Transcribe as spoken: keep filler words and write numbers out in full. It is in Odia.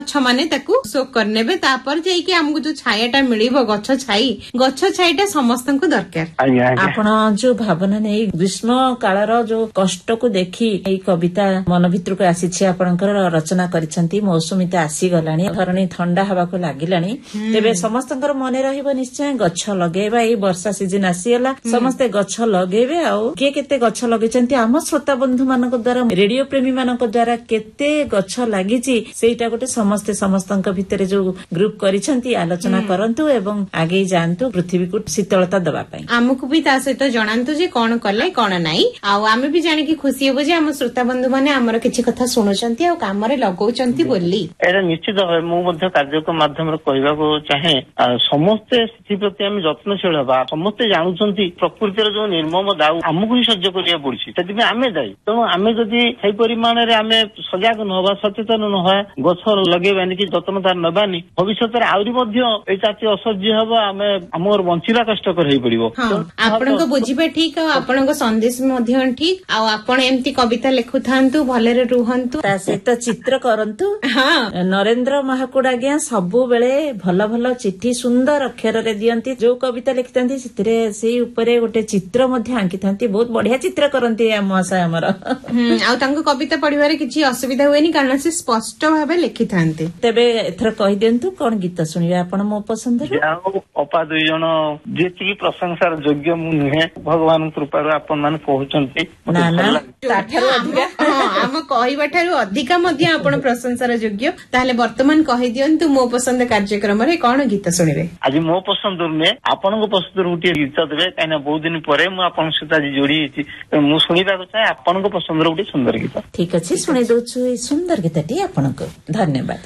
ଗଛ ମାନେ ତାକୁ ଶୋକ କରିନେବେ ତାପରେ ଯାଇକି ଆମକୁ ଯୋଉ ଛାୟାଟା ମିଳିବ ଗଛ ଛାଇ ଗଛ ଛାଇଟା ସମସ୍ତଙ୍କୁ ଦରକାର। ଆପଣ ଯୋଉ ଭାବନା ନେଇ ଗ୍ରୀଷ୍ମ କାଳର ଯୋଉ କଷ୍ଟକୁ ଦେଖି ଏଇ କବିତା ମନ ଭିତରକୁ ଆସିଛି ଆପଣଙ୍କର ରଚନା କରିଛନ୍ତି। ମୌସୁମୀ ତ ଆସିଗଲାଣି, ଧରଣୀ ଥଣ୍ଡା ହେବାକୁ ଲାଗିଲାଣି, ତେବେ ସମସ୍ତଙ୍କର ମନେ ରହିବ ନିଶ୍ଚୟ ଗଛ ଲଗେଇବା। ଏଇ ବର୍ଷା ସିଜନ ଆସିଗଲା, ସମସ୍ତେ ଗଛ ଲଗେଇବେ। ଆଉ କିଏ କେତେ ଗଛ ଲଗେଇଛନ୍ତି ଆମ ଶ୍ରୋତା ବନ୍ଧୁ ମାନଙ୍କ ଦ୍ଵାରା, ରେଡିଓ ପ୍ରେମୀ ମାନଙ୍କ ଦ୍ଵାରା କେତେ ଗଛ ଲାଗିଛି ସେଇଟା ଗୋଟେ ସମସ୍ତେ ସମସ୍ତଙ୍କ ଭିତରେ ଯୋଉ ଗ୍ରୁପ କରିଛନ୍ତି ଆଲୋଚନା କରନ୍ତୁ ଏବଂ ଆଗେଇ ଯାଆନ୍ତୁ ପୃଥିବୀକୁ ଶୀତଳତା ଦେବା ପାଇଁ। ଆମକୁ ବି ତା ସହିତ ଜଣାନ୍ତୁ ଯେ କଣ କଲେ କଣ ନାହିଁ, ଆଉ ଆମେ ବି ଜାଣିକି ଖୁସି ହବୁ ଯେ ଆମ ଶ୍ରୋତା ବନ୍ଧୁ ମାନେ ଆମର କିଛି କଥା ଶୁଣୁଛନ୍ତି ଆଉ କାମରେ ଲଗାଉଛନ୍ତି ବୋଲି। ଏଇଟା ନିଶ୍ଚିତ ଭାବେ ମୁଁ ମଧ୍ୟ କାର୍ଯ୍ୟକ୍ରମ ମାଧ୍ୟମରେ କହିବାକୁ ଚାହେଁ, ସମସ୍ତେ ସେଥିପ୍ରତି ଆମେ ଯତ୍ନଶୀଳ ହେବା। ସମସ୍ତେ ଜାଣୁଛନ୍ତି ପ୍ରକୃତିର ଯୋଉ ନିର୍ମମ ଦାଉ ଆମକୁ ହିଁ ସହ୍ୟ କରିବାକୁ ପଡୁଛି, ସେଥିପାଇଁ ଆମେ ଦାୟୀ। ତେଣୁ ଆମେ ଯଦି ସେଇ ପରିମାଣରେ ଆମେ ସଜାଗ ନହେବା, ସଚେତନ ନହେବା, ଗଛ ଲଗେଇବାନି କି ଯତ୍ନ ତାର ନେବାନି, ଭବିଷ୍ୟତରେ ଆହୁରି ମଧ୍ୟ ଏଇ ଚାତି ଅସହ୍ୟ ହବ, ଆମେ ଆମର ବଞ୍ଚିବା କଷ୍ଟକର ହେଇପଡିବ। ଆପଣଙ୍କ ବୁଝିବା ଠିକ ଆଉ ଆପଣଙ୍କ ସନ୍ଦେଶ ମଧ୍ୟ ଠିକ। ଆଉ ଆପଣ ଏମିତି କବିତା ଲେଖୁଥାନ୍ତୁ, ଭଲରେ ରୁହନ୍ତୁ, ତା ସହିତ ଚିତ୍ର କରନ୍ତୁ। ହଁ, ନରେନ୍ଦ୍ର ମହାକୁଡ ଆଜ୍ଞା ସବୁବେଳେ ଭଲ ଭଲ ଚିଠି ସୁନ୍ଦର ଅକ୍ଷରରେ ଦିଅନ୍ତି। ଯୋଉ କବିତା ଲେଖିଥାନ୍ତି ସେଥିରେ ସେଇ ଉପରେ ଗୋଟେ ଚିତ୍ର ମଧ୍ୟ ଆଙ୍କିଥାନ୍ତି। ବହୁତ ବଢିଆ ଚିତ୍ର କରନ୍ତି ମହାଶୟ ଆମର। ଆଉ ତାଙ୍କ କବିତା ପଢିବାରେ କିଛି ଅସୁବିଧା ହୁଏନି କାରଣ ସେ ସ୍ପଷ୍ଟ ଭାବେ ଲେଖିଥାନ୍ତି। ତେବେ ଏଥର କହିଦିଅନ୍ତୁ କଣ ଗୀତ ଶୁଣିବେ ଆପଣ ମୋ ପସନ୍ଦର? ଅପା ଦୁଇ ଜଣ ଯେତିକି ପ୍ରଶଂସାର ଯୋଗ୍ୟ ମୁଁ ନୁହେଁ, ଭଗବାନଙ୍କ କୃପାରୁ ଆପଣ ମାନେ କହୁଛନ୍ତି। ନା ନା ତାଠାରୁ ଅଧିକା, ଆମ କହିବା ଠାରୁ ଅଧିକା ମଧ୍ୟ ଆପଣ ପ୍ରଶଂସାର ଯୋଗ୍ୟ। ତାହେଲେ ବର୍ତ୍ତମାନ କହିଦିଅନ୍ତୁ ମୋ ପସନ୍ଦ କାର୍ଯ୍ୟକ୍ରମରେ କଣ ଗୀତ ଶୁଣିବେ? ଆଜି ମୋ ପସନ୍ଦରୁ ନୁହେଁ, ଆପଣଙ୍କ ପସନ୍ଦରୁ ଗୋଟିଏ ଗୀତ ଦେବେ, କାହିଁକିନା ବହୁତ ଦିନ ପରେ ମୁଁ ଆପଣଙ୍କ ସହିତ ଆଜି ଯୋଡି ହେଇଛି। ମୁଁ ଶୁଣିବାକୁ ଚାହେଁ ଆପଣଙ୍କ ପସନ୍ଦର ଗୋଟେ ସୁନ୍ଦର ଗୀତ। ଠିକ ଅଛି, ଶୁଣି ଦଉଛୁ ଏଇ ସୁନ୍ଦର ଗୀତଟି ଆପଣଙ୍କୁ। ଧନ୍ୟବାଦ।